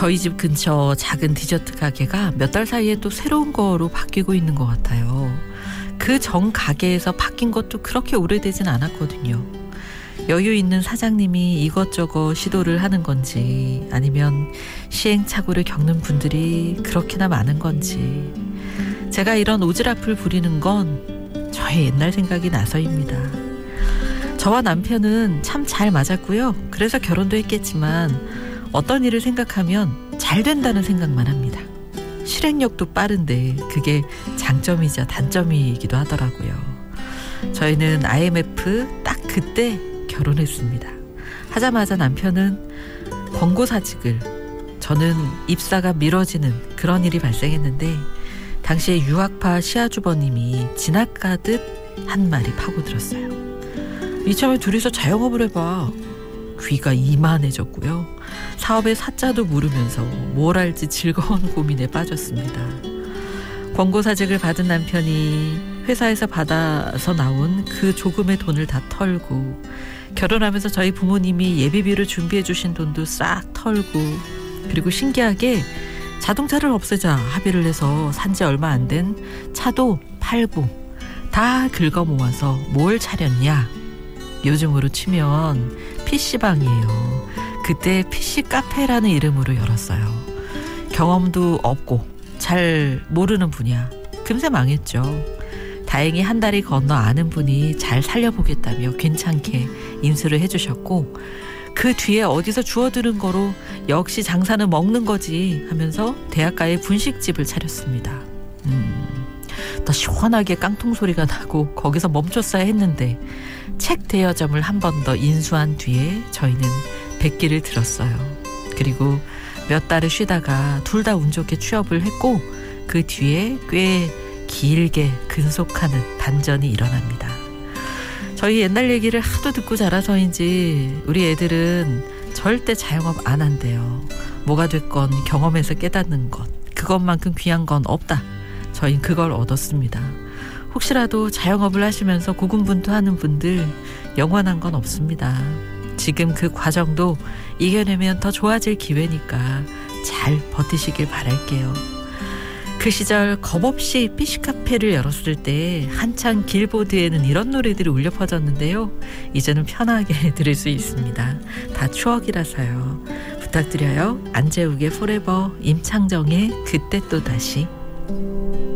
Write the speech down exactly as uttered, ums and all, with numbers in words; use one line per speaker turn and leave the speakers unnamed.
저희 집 근처 작은 디저트 가게가 몇 달 사이에 또 새로운 거로 바뀌고 있는 것 같아요. 그 전 가게에서 바뀐 것도 그렇게 오래되진 않았거든요. 여유 있는 사장님이 이것저것 시도를 하는 건지 아니면 시행착오를 겪는 분들이 그렇게나 많은 건지 제가 이런 오지랖을 부리는 건 저의 옛날 생각이 나서입니다. 저와 남편은 참 잘 맞았고요. 그래서 결혼도 했겠지만 어떤 일을 생각하면 잘 된다는 생각만 합니다. 실행력도 빠른데 그게 장점이자 단점이기도 하더라고요. 저희는 아이엠에프 딱 그때 결혼했습니다. 하자마자 남편은 권고사직을, 저는 입사가 미뤄지는 그런 일이 발생했는데 당시에 유학파 시아주버님이 지나가듯 한 말이 파고들었어요. 이참에 둘이서 자영업을 해봐. 귀가 이만해졌고요. 사업의 사자도 모르면서 뭘 할지 즐거운 고민에 빠졌습니다. 권고사직을 받은 남편이 회사에서 받아서 나온 그 조금의 돈을 다 털고 결혼하면서 저희 부모님이 예비비를 준비해 주신 돈도 싹 털고 그리고 신기하게 자동차를 없애자 합의를 해서 산지 얼마 안 된 차도 팔고 다 긁어 모아서 뭘 차렸냐? 요즘으로 치면 피씨방이에요. 그때 피씨 카페라는 이름으로 열었어요. 경험도 없고 잘 모르는 분야. 금세 망했죠. 다행히 한 달이 건너 아는 분이 잘 살려보겠다며 괜찮게 인수를 해주셨고 그 뒤에 어디서 주워들은 거로 역시 장사는 먹는 거지 하면서 대학가에 분식집을 차렸습니다. 음, 더 시원하게 깡통 소리가 나고 거기서 멈췄어야 했는데 책 대여점을 한 번 더 인수한 뒤에 저희는 백기를 들었어요. 그리고 몇 달을 쉬다가 둘 다 운 좋게 취업을 했고 그 뒤에 꽤 길게 근속하는 반전이 일어납니다. 저희 옛날 얘기를 하도 듣고 자라서인지 우리 애들은 절대 자영업 안 한대요. 뭐가 됐건 경험해서 깨닫는 것, 그것만큼 귀한 건 없다. 저희는 그걸 얻었습니다. 혹시라도 자영업을 하시면서 고군분투하는 분들 영원한 건 없습니다. 지금 그 과정도 이겨내면 더 좋아질 기회니까 잘 버티시길 바랄게요. 그 시절 겁없이 피씨카페를 열었을 때 한창 길보드에는 이런 노래들이 울려 퍼졌는데요. 이제는 편하게 들을 수 있습니다. 다 추억이라서요. 부탁드려요. 안재욱의 포레버, 임창정의 그때 또다시.